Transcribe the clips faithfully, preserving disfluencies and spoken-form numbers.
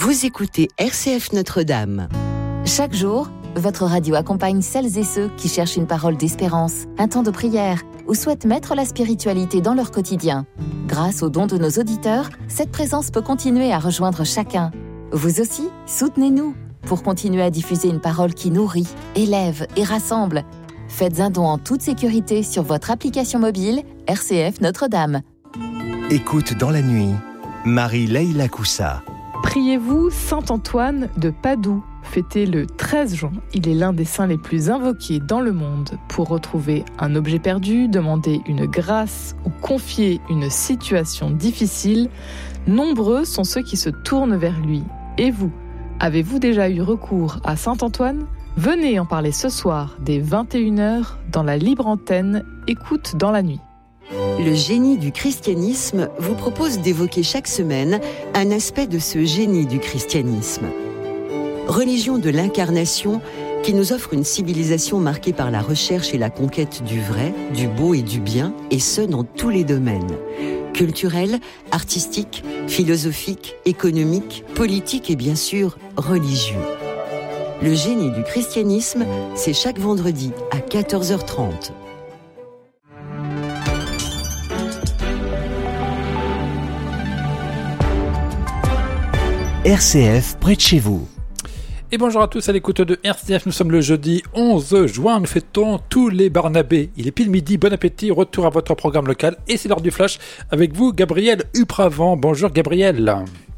Vous écoutez R C F Notre-Dame. Chaque jour, votre radio accompagne celles et ceux qui cherchent une parole d'espérance, un temps de prière ou souhaitent mettre la spiritualité dans leur quotidien. Grâce aux dons de nos auditeurs, cette présence peut continuer à rejoindre chacun. Vous aussi, soutenez-nous pour continuer à diffuser une parole qui nourrit, élève et rassemble. Faites un don en toute sécurité sur votre application mobile R C F Notre-Dame. Écoute dans la nuit, Marie-Leila Coussa. Priez-vous Saint Antoine de Padoue, fêté le treize juin. Il est l'un des saints les plus invoqués dans le monde pour retrouver un objet perdu, demander une grâce ou confier une situation difficile. Nombreux sont ceux qui se tournent vers lui. Et vous, avez-vous déjà eu recours à Saint Antoine ? Venez en parler ce soir dès vingt et une heures dans la libre antenne Écoute dans la nuit. Le génie du christianisme vous propose d'évoquer chaque semaine un aspect de ce génie du christianisme. Religion de l'incarnation qui nous offre une civilisation marquée par la recherche et la conquête du vrai, du beau et du bien, et ce dans tous les domaines. Culturel, artistique, philosophique, économique, politique et bien sûr religieux. Le génie du christianisme, c'est chaque vendredi à quatorze heures trente. R C F près de chez vous. Et bonjour à tous à l'écoute de R C F, nous sommes le jeudi onze juin, nous fêtons tous les Barnabés. Il est pile midi, bon appétit, retour à votre programme local et c'est l'heure du flash avec vous Gabriel Upravant. Bonjour Gabriel.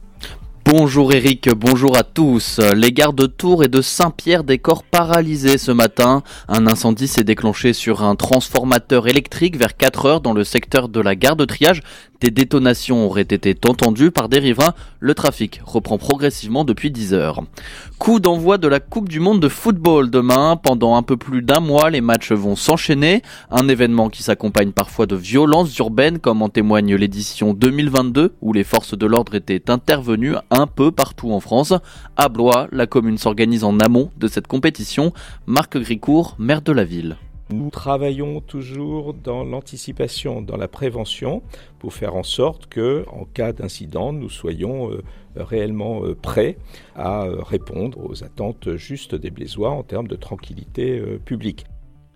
Bonjour Eric, bonjour à tous. Les gares de Tours et de Saint-Pierre des Corps paralysées ce matin. Un incendie s'est déclenché sur un transformateur électrique vers quatre heures dans le secteur de la gare de triage. Des détonations auraient été entendues par des riverains. Le trafic reprend progressivement depuis dix heures. Coup d'envoi de la Coupe du Monde de football demain. Pendant un peu plus d'un mois, les matchs vont s'enchaîner. Un événement qui s'accompagne parfois de violences urbaines, comme en témoigne l'édition deux mille vingt-deux, où les forces de l'ordre étaient intervenues un peu partout en France. À Blois, la commune s'organise en amont de cette compétition. Marc Gricourt, maire de la ville. Nous travaillons toujours dans l'anticipation, dans la prévention, pour faire en sorte que, en cas d'incident, nous soyons euh, réellement euh, prêts à euh, répondre aux attentes justes des Blésois en termes de tranquillité euh, publique.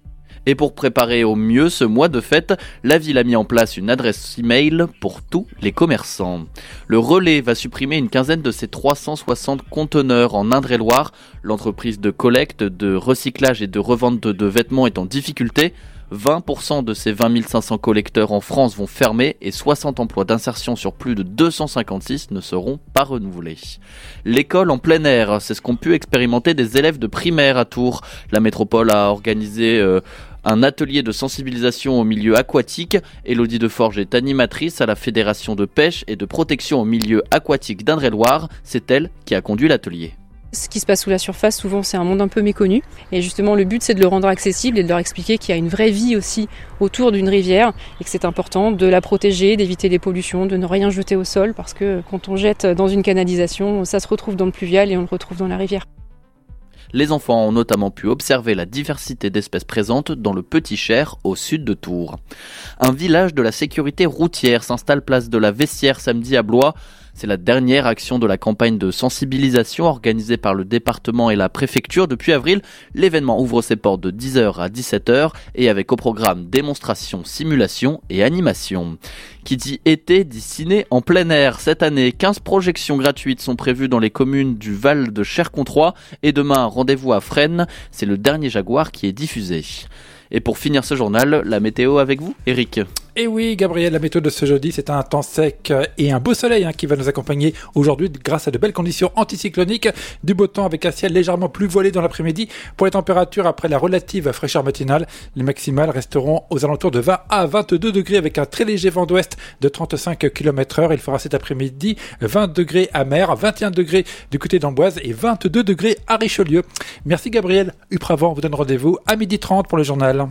Et pour préparer au mieux ce mois de fête, la ville a mis en place une adresse e-mail pour tous les commerçants. Le Relais va supprimer une quinzaine de ses trois cent soixante conteneurs en Indre-et-Loire. L'entreprise de collecte, de recyclage et de revente de vêtements est en difficulté. vingt pour cent de ces vingt mille cinq cents collecteurs en France vont fermer et soixante emplois d'insertion sur plus de deux cent cinquante-six ne seront pas renouvelés. L'école en plein air, c'est ce qu'ont pu expérimenter des élèves de primaire à Tours. La métropole a organisé euh, un atelier de sensibilisation au milieu aquatique. Élodie Deforge est animatrice à la Fédération de pêche et de protection au milieu aquatique d'Indre-et-Loire. C'est elle qui a conduit l'atelier. Ce qui se passe sous la surface, souvent, c'est un monde un peu méconnu. Et justement, le but, c'est de le rendre accessible et de leur expliquer qu'il y a une vraie vie aussi autour d'une rivière et que c'est important de la protéger, d'éviter les pollutions, de ne rien jeter au sol parce que quand on jette dans une canalisation, ça se retrouve dans le pluvial et on le retrouve dans la rivière. Les enfants ont notamment pu observer la diversité d'espèces présentes dans le Petit Cher, au sud de Tours. Un village de la sécurité routière s'installe place de la Vessière samedi à Blois. C'est la dernière action de la campagne de sensibilisation organisée par le département et la préfecture depuis avril. L'événement ouvre ses portes de dix heures à dix-sept heures et avec au programme démonstration, simulation et animation. Qui dit été dit ciné en plein air. Cette année, quinze projections gratuites sont prévues dans les communes du Val de Cher-Comtrois et demain, rendez-vous à Fresnes. C'est le dernier Jaguar qui est diffusé. Et pour finir ce journal, la météo avec vous, Eric. Et oui, Gabriel, la météo de ce jeudi, c'est un temps sec et un beau soleil hein, qui va nous accompagner aujourd'hui grâce à de belles conditions anticycloniques, du beau temps avec un ciel légèrement plus voilé dans l'après-midi. Pour les températures, après la relative fraîcheur matinale, les maximales resteront aux alentours de vingt à vingt-deux degrés avec un très léger vent d'ouest de trente-cinq kilomètres heure. Il fera cet après-midi vingt degrés à Mer, vingt et un degrés du côté d'Amboise et vingt-deux degrés à Richelieu. Merci Gabriel. Upravant vous donne rendez-vous à midi trente pour le journal.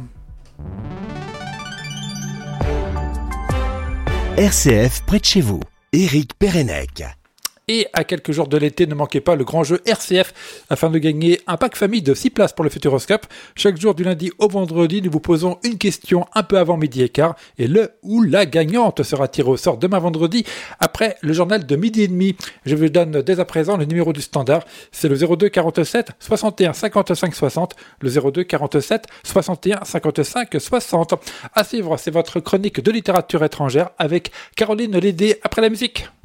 R C F près de chez vous. Éric Pérenec. Et à quelques jours de l'été, ne manquez pas le grand jeu R C F afin de gagner un pack famille de six places pour le Futuroscope. Chaque jour du lundi au vendredi, nous vous posons une question un peu avant midi et quart et le ou la gagnante sera tirée au sort demain vendredi après le journal de midi et demi. Je vous donne dès à présent le numéro du standard, c'est le zéro deux quarante-sept soixante et un cinquante-cinq soixante, le zéro deux quarante-sept soixante et un cinquante-cinq soixante. À suivre, c'est votre chronique de littérature étrangère avec Caroline Lédé après la musique.